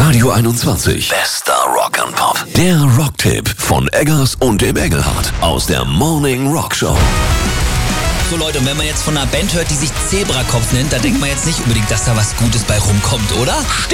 Radio 21. Bester Rock and Pop. Der Rocktipp von Eggers und dem Engelhardt aus der Morning Rock Show. So Leute, und wenn man jetzt von einer Band hört, die sich Zebrakopf nennt, da denkt man jetzt nicht unbedingt, dass da was Gutes bei rumkommt, oder?